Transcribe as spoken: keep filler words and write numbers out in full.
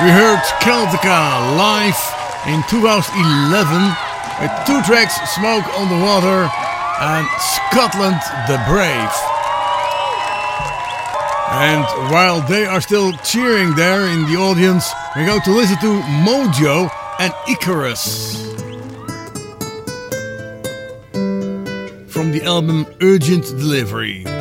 We heard Celtica live in two thousand eleven with two tracks, Smoke on the Water and Scotland the Brave. And while they are still cheering there in the audience, we're going to listen to Mojo and Icarus from the album Urgent Delivery.